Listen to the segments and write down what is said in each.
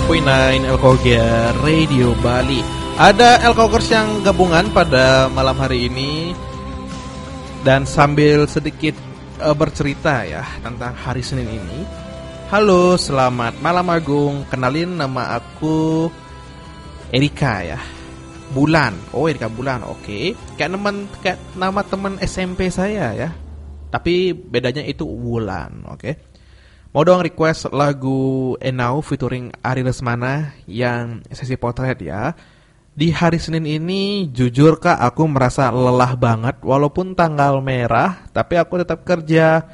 107.9 Elkoger Radio Bali. Ada Elkogers yang gabungan pada malam hari ini. Dan sambil sedikit bercerita ya tentang hari Senin ini. Halo, selamat malam Agung. Kenalin, nama aku Erika ya. Bulan. Oh, Erika Bulan. Oke. Kayak nama teman SMP saya ya. Tapi bedanya itu Wulan. Oke. Mau dong request lagu Enau featuring Ari Lesmana yang sesi potret ya. Di hari Senin ini jujur kak aku merasa lelah banget walaupun tanggal merah, tapi aku tetap kerja.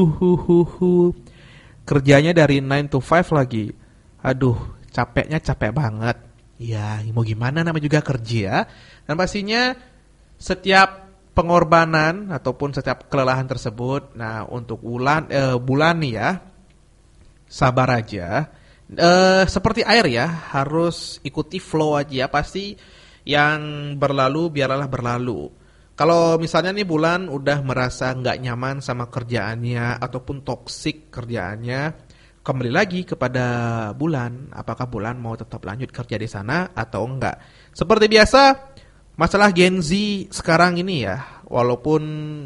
Kerjanya dari 9 to 5 lagi. Aduh, capeknya capek banget. Ya, mau gimana, namanya juga kerja. Dan pastinya setiap pengorbanan ataupun setiap kelelahan tersebut, nah untuk bulan nih ya, sabar aja. Seperti air ya, harus ikuti flow aja. Pasti yang berlalu biarlah berlalu. Kalau misalnya nih Bulan udah merasa nggak nyaman sama kerjaannya ataupun toksik kerjaannya, kembali lagi kepada Bulan. Apakah Bulan mau tetap lanjut kerja di sana atau enggak? Seperti biasa, masalah Gen Z sekarang ini ya, walaupun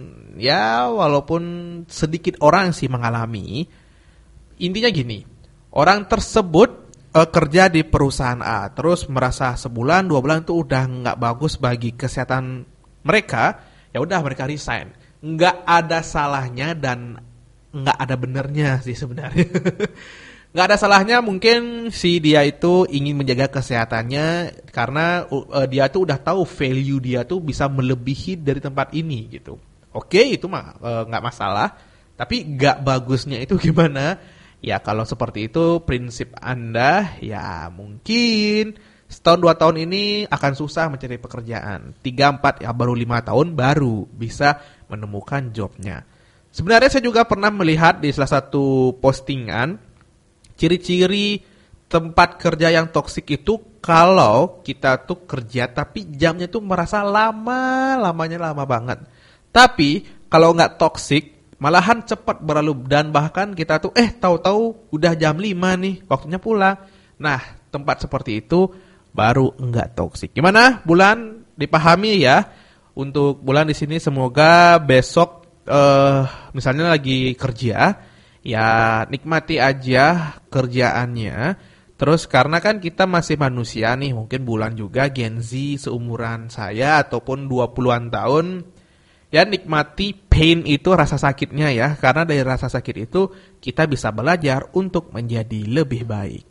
sedikit orang sih mengalami. Intinya gini, orang tersebut kerja di perusahaan A, terus merasa sebulan, 2 bulan itu udah nggak bagus bagi kesehatan mereka, ya udah mereka resign. Nggak ada salahnya dan nggak ada benernya sih sebenarnya. Nggak ada salahnya, mungkin si dia itu ingin menjaga kesehatannya karena dia tuh udah tahu value dia tuh bisa melebihi dari tempat ini gitu. Oke, itu mah nggak masalah. Tapi nggak bagusnya itu gimana? Ya kalau seperti itu prinsip Anda, ya mungkin setahun 2 tahun ini akan susah mencari pekerjaan. 3-4 ya baru 5 tahun baru bisa menemukan jobnya. Sebenarnya saya juga pernah melihat di salah satu postingan ciri-ciri tempat kerja yang toksik itu kalau kita tuh kerja tapi jamnya tuh merasa lamanya lama banget. Tapi kalau nggak toksik malahan cepat berlalu dan bahkan kita tuh tahu-tahu udah jam 5 nih, waktunya pulang. Nah, tempat seperti itu baru enggak toksik. Gimana Bulan? Dipahami ya? Untuk Bulan di sini semoga besok misalnya lagi kerja, ya nikmati aja kerjaannya. Terus karena kan kita masih manusia nih, mungkin Bulan juga Gen Z seumuran saya ataupun 20-an tahun. Ya nikmati pain itu, rasa sakitnya ya. Karena dari rasa sakit itu kita bisa belajar untuk menjadi lebih baik.